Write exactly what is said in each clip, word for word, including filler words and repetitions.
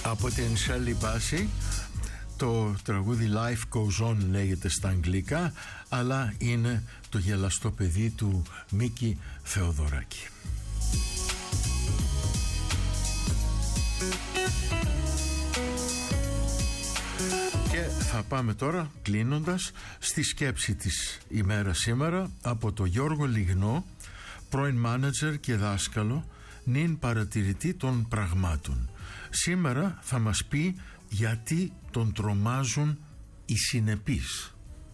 Από την Shirley Bassey. Το τραγούδι Life Goes On λέγεται στα αγγλικά, αλλά είναι το γελαστό παιδί του Μίκη Θεοδωράκη. Και θα πάμε τώρα, κλείνοντας, στη σκέψη της ημέρα σήμερα από το Γιώργο Λιγνό, πρώην μάνατζερ και δάσκαλο, νυν παρατηρητή των πραγμάτων. Σήμερα θα μας πει γιατί τον τρομάζουν οι συνεπείς.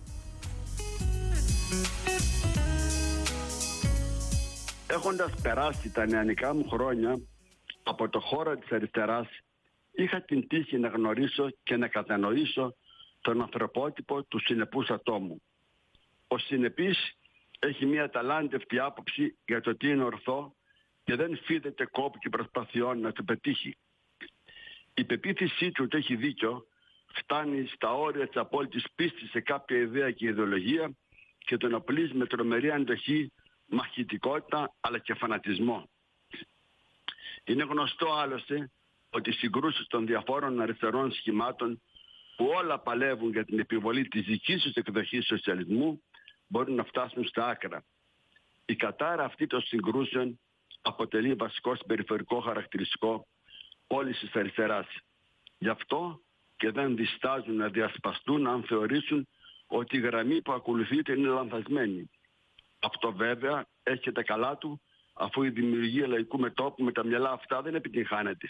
Έχοντας περάσει τα νεανικά μου χρόνια από το χώρο της αριστεράς, είχα την τύχη να γνωρίσω και να κατανοήσω τον ανθρωπότυπο του συνεπούς ατόμου. Ο συνεπής έχει μια ταλάντευτη άποψη για το τι είναι ορθό και δεν φίδεται κόπου και προσπαθειών να το πετύχει. Η πεποίθησή του ότι έχει δίκιο φτάνει στα όρια της απόλυτης πίστης σε κάποια ιδέα και ιδεολογία και τον απειλεί με τρομερή αντοχή, μαχητικότητα αλλά και φανατισμό. Είναι γνωστό άλλωστε ότι οι συγκρούσεις των διαφόρων αριστερών σχημάτων που όλα παλεύουν για την επιβολή της δικής τους εκδοχής σοσιαλισμού μπορούν να φτάσουν στα άκρα. Η κατάρα αυτή των συγκρούσεων αποτελεί βασικό συμπεριφορικό χαρακτηριστικό όλης της αριστεράς. Γι' αυτό και δεν διστάζουν να διασπαστούν αν θεωρήσουν ότι η γραμμή που ακολουθείται είναι λανθασμένη. Αυτό βέβαια έχει τα καλά του, αφού η δημιουργία λαϊκού μετώπου με τα μυαλά αυτά δεν επιτυγχάνεται.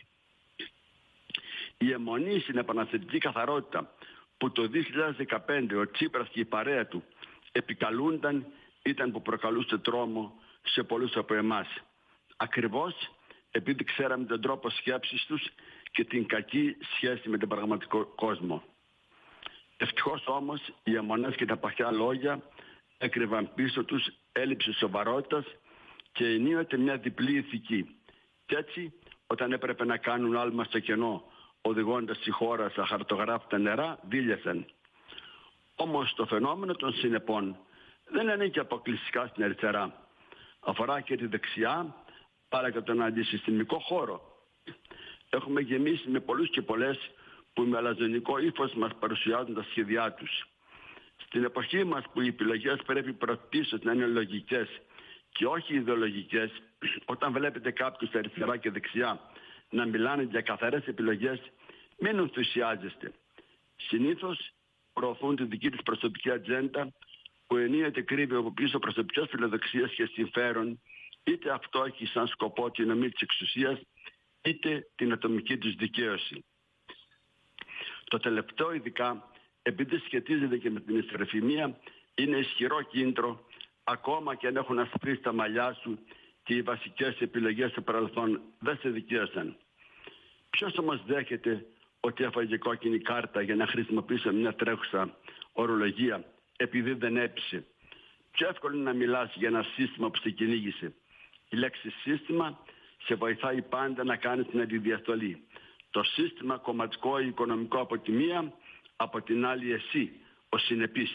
Η αιμονή στην επαναστατική καθαρότητα που το δύο χιλιάδες δεκαπέντε ο Τσίπρας και η παρέα του επικαλούνταν ήταν που προκαλούσε τρόμο σε πολλούς από εμάς. Ακριβώς επειδή ξέραμε τον τρόπο σκέψης τους και την κακή σχέση με τον πραγματικό κόσμο. Ευτυχώς όμως οι αιμονές και τα παχιά λόγια έκρυβαν πίσω τους έλλειψη σοβαρότητας και ενίοτε μια διπλή ηθική. Και έτσι όταν έπρεπε να κάνουν άλμα στο κενό οδηγώντας τη χώρα στα χαρτογράφητα νερά, δίλιασαν. Όμως το φαινόμενο των συνεπών δεν ανήκει αποκλειστικά στην αριστερά. Αφορά και τη δεξιά, αλλά και τον αντισυστημικό χώρο. Έχουμε γεμίσει με πολλούς και πολλές που με αλαζονικό ύφος μας παρουσιάζουν τα σχέδιά τους. Στην εποχή μας που οι επιλογές πρέπει πρωτίστως να είναι λογικές και όχι ιδεολογικές, όταν βλέπετε κάποιους αριστερά και δεξιά να μιλάνε για καθαρές επιλογές, μην ενθουσιάζεστε. Συνήθως προωθούν τη δική τους προσωπική ατζέντα που ενίοτε κρύβει από πίσω προσωπικές φιλοδοξίες και συμφέρον, είτε αυτό έχει σαν σκοπό την ομή της εξουσίας, είτε την ατομική τους δικαίωση. Το τελευταίο ειδικά, επειδή σχετίζεται και με την ιστεροφημία, είναι ισχυρό κίνητρο, ακόμα και αν έχουν ασπρίσει τα μαλλιά σου και οι βασικές επιλογές στο παρελθόν δεν σε δικαίωσαν. Ποιος όμως δέχεται ότι έφαγε κόκκινη κάρτα για να χρησιμοποιήσει μια τρέχουσα ορολογία επειδή δεν έπεισε? Πιο εύκολο είναι να μιλάς για ένα σύστημα που σε κυνήγησε. Η λέξη σύστημα σε βοηθάει πάντα να κάνεις την αντιδιαστολή. Το σύστημα κομματικό ή οικονομικό από τη μία, από την άλλη εσύ, ο συνεπής.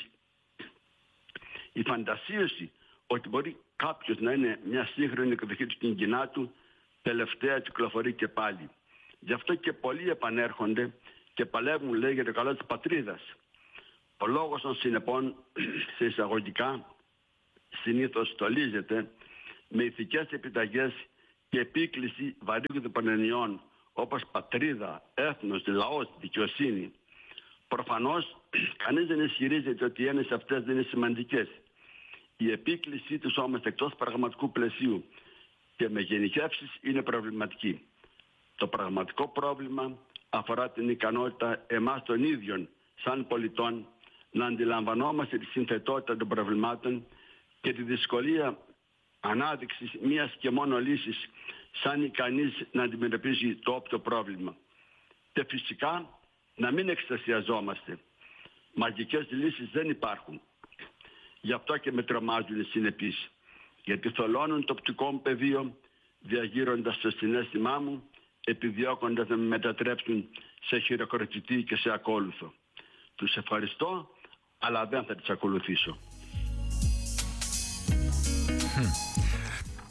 Η φαντασίωση ότι μπορεί κάποιος να είναι μια σύγχρονη εκδοχή του κινγκινά του, τελευταία κυκλοφορεί και πάλι. Γι' αυτό και πολλοί επανέρχονται και παλεύουν, λέει, για το καλό της πατρίδας. Ο λόγος των συνεπών, σε εισαγωγικά, συνήθως στολίζεται με ηθικές επιταγές και επίκληση βαρύγδου πανενιών όπως πατρίδα, έθνος, λαός, δικαιοσύνη. Προφανώς κανείς δεν ισχυρίζεται ότι οι έννοιες αυτές δεν είναι σημαντικές. Η επίκλησή τους όμως εκτός πραγματικού πλαισίου και με γενικεύσεις είναι προβληματική. Το πραγματικό πρόβλημα αφορά την ικανότητα εμάς των ίδιων σαν πολιτών να αντιλαμβανόμαστε τη συνθετότητα των προβλημάτων και τη δυσκολία ανάδειξης μίας και μόνο λύσης σαν ικανής να αντιμετωπίζει το όπτο πρόβλημα. Και φυσικά να μην εκστασιαζόμαστε. Μαγικές λύσεις δεν υπάρχουν. Γι' αυτό και με τρομάζουν οι συνεπείς. Γιατί θολώνουν το οπτικό μου πεδίο, διαγείροντας το συναίσθημά μου, επιδιώκοντας να με μετατρέψουν σε χειροκροτητή και σε ακόλουθο. Τους ευχαριστώ, αλλά δεν θα τις ακολουθήσω.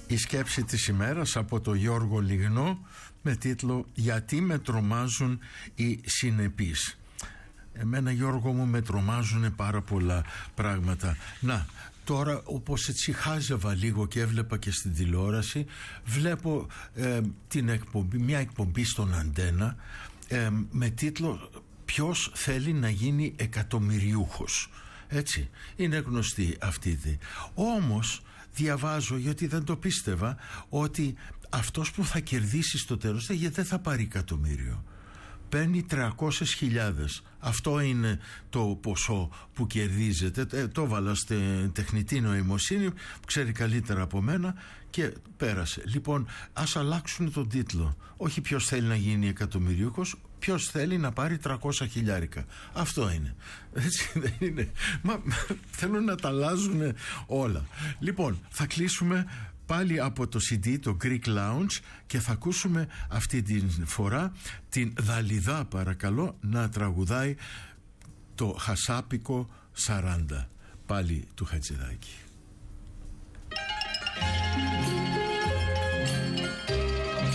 Η σκέψη της ημέρας από το Γιώργο Λιγνό με τίτλο «Γιατί με τρομάζουν οι συνεπείς». Εμένα, Γιώργο μου, με τρομάζουν πάρα πολλά πράγματα. Να, τώρα όπως έτσι χάζευα λίγο και έβλεπα και στην τηλεόραση, βλέπω ε, την εκπομπή, μια εκπομπή στον Αντένα ε, με τίτλο «Ποιος θέλει να γίνει εκατομμυριούχος». Έτσι, είναι γνωστή αυτή. Όμως διαβάζω, γιατί δεν το πίστευα, ότι αυτός που θα κερδίσει στο τέλος δεν θα πάρει εκατομμύριο. Παίρνει τριακόσιες χιλιάδες. Αυτό είναι το ποσό που κερδίζετε. Ε, το έβαλα στην τεχνητή νοημοσύνη που ξέρει καλύτερα από μένα και πέρασε. Λοιπόν, ας αλλάξουν τον τίτλο. Όχι ποιος θέλει να γίνει εκατομμυριούχος, ποιος θέλει να πάρει τριακόσια χιλιάρικα. Αυτό είναι. Έτσι δεν είναι? Μα θέλουν να τα αλλάζουν όλα. Λοιπόν, θα κλείσουμε πάλι από το σι ντι, το Greek Lounge, και θα ακούσουμε αυτή την φορά την Δαλιδά, παρακαλώ, να τραγουδάει το Χασάπικο σαράντα, πάλι του Χατζηδάκη.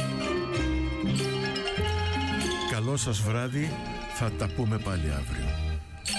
Καλό σας βράδυ, θα τα πούμε πάλι αύριο.